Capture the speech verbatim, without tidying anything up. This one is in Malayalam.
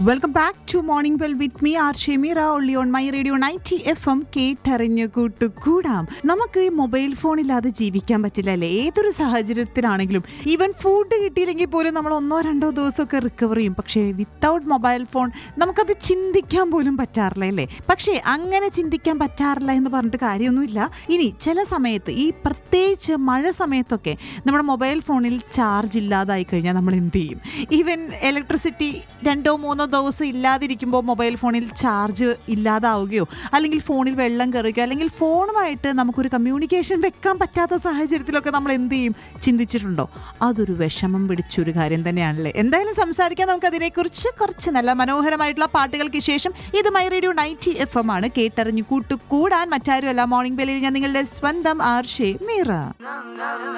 Welcome back to morning well with me R Shemeera only on my radio ninety F M. കേട്ടറിഞ്ഞ് കൂട്ടുകൂടാം. നമുക്ക് ഈ മൊബൈൽ ഫോൺ ഇല്ലാതെ ജീവിക്കാൻ പറ്റില്ല അല്ലേ? ഏതൊരു സാഹചര്യത്തിലാണെങ്കിലും. ഈവൻ ഫുഡ് കിട്ടിയില്ലെങ്കിൽ പോലും നമ്മൾ ഒന്നോ രണ്ടോ ദിവസമൊക്കെ റിക്കവർ ചെയ്യും. പക്ഷേ വിത്തൗട്ട് മൊബൈൽ ഫോൺ നമുക്കത് ചിന്തിക്കാൻ പോലും പറ്റാറില്ല അല്ലേ? പക്ഷേ അങ്ങനെ ചിന്തിക്കാൻ പറ്റാറില്ല എന്ന് പറഞ്ഞിട്ട് കാര്യമൊന്നുമില്ല. ഇനി ചില സമയത്ത് ഈ പ്രത്യേകിച്ച് മഴ സമയത്തൊക്കെ നമ്മുടെ മൊബൈൽ ഫോണിൽ ചാർജ് ഇല്ലാതായി കഴിഞ്ഞാൽ നമ്മൾ എന്ത് ചെയ്യും? ഈവൻ ഇലക്ട്രിസിറ്റി രണ്ടോ മൂന്നോ ദിവസം ഇല്ലാതിരിക്കുമ്പോൾ മൊബൈൽ ഫോണിൽ ചാർജ് ഇല്ലാതാവുകയോ അല്ലെങ്കിൽ ഫോണിൽ വെള്ളം കയറുകയോ അല്ലെങ്കിൽ ഫോണുമായിട്ട് നമുക്കൊരു കമ്മ്യൂണിക്കേഷൻ വെക്കാൻ പറ്റാത്ത സാഹചര്യത്തിലൊക്കെ നമ്മൾ എന്ത് ചെയ്യും? ചിന്തിച്ചിട്ടുണ്ടോ? അതൊരു വിഷമം പിടിച്ചൊരു കാര്യം തന്നെയാണല്ലേ. എന്തായാലും സംസാരിക്കാൻ നമുക്ക് അതിനെക്കുറിച്ച് കുറച്ച് നല്ല മനോഹരമായിട്ടുള്ള പാട്ടുകൾക്ക് ശേഷം. ഇത് my radio ninety F M ആണ്. കേട്ടറിഞ്ഞു കൂട്ടുകൂടാൻ മറ്റാരുമല്ല, മോർണിംഗ് ബെല്ലിൽ ഞാൻ നിങ്ങളുടെ സ്വന്തം ആർ ഷെമീറ.